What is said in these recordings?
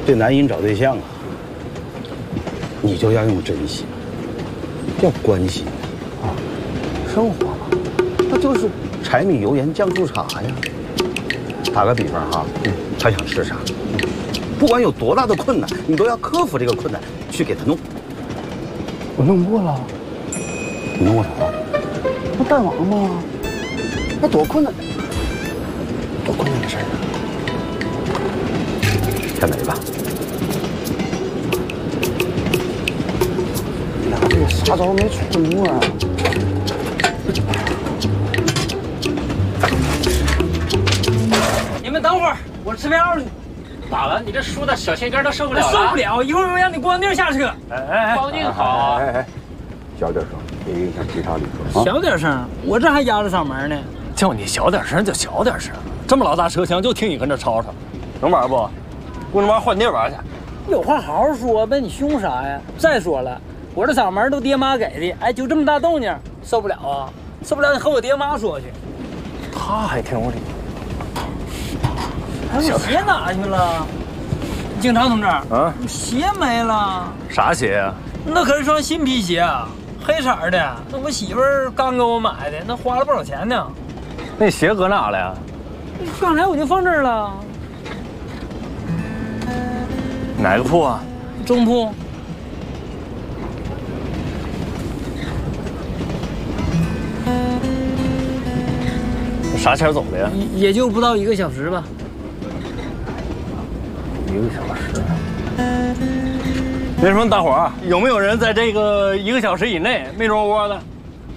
这男人找对象啊，你就要用真心，要关心啊，生活嘛，那就是柴米油盐酱醋茶呀。打个比方哈，他想吃啥，不管有多大的困难，你都要克服这个困难去给他弄。我弄过了，你弄过啥？那蛋王吗？那多困难，多困难的事儿啊！添煤吧。呀，这个啥招没出啊？ 你们等会儿，我吃票了。 咋了？你这输的小心肝都受不了了？ 受不了！一会儿我让你光腚下车。 光腚好。 小点声，别影响其他旅客。 小点声，我这还压着嗓门呢。 叫你小点声就小点声，这么老大车厢就听你跟这吵吵，能玩不？跟着玩换地儿玩去。 有话好好说呗，你凶啥呀？再说了，我这嗓门都爹妈给的，哎，就这么大动静，受不了啊！受不了，你和我爹妈说去。 他还挺有理。 哎，我鞋哪去了？警察同志， 啊， 鞋没了。 啥鞋呀？ 那可是双新皮鞋啊，黑色的。那我媳妇儿刚给我买的，那花了不少钱呢。 那鞋搁哪了呀？ 刚才我就放这儿了。 哪个铺啊？ 中铺。 啥前走的呀？ 也就不到1个小时吧。 1个小时。那什么，大伙儿有没有人在这个1个小时以内没着窝的？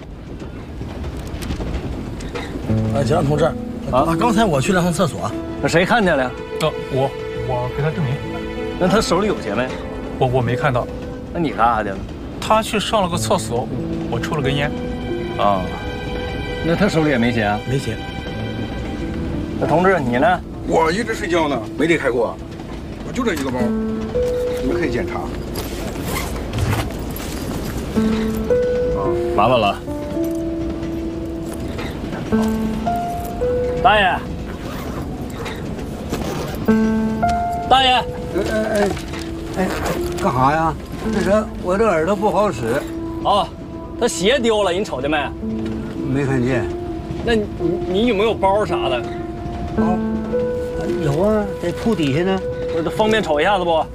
警长同志，刚才我去了趟厕所， 那谁看见了呀？ 我给他证明。 那他手里有鞋没？ 我没看到。 那你干啥去了？ 他去上了个厕所，我抽了根烟。 啊，那他手里也没鞋啊？ 没鞋。 那同志你呢？ 我一直睡觉呢，没离开过。我就这一个包，你们可以检查。 麻烦了。大爷，大爷， 干啥呀？那个，我这耳朵不好使。 哦，他鞋丢了，你瞅见没？ 没看见。 那你有没有包啥的？ 包有啊，在铺底下呢。 这方便瞅一下子不？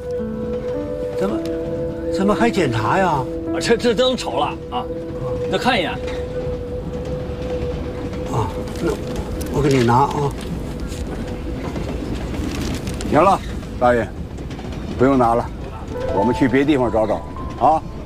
怎么还检查呀？ 啊，这都瞅了啊，那看一眼。 啊，那我给你拿啊。 行了，大爷，不用拿了，我们去别地方找找啊。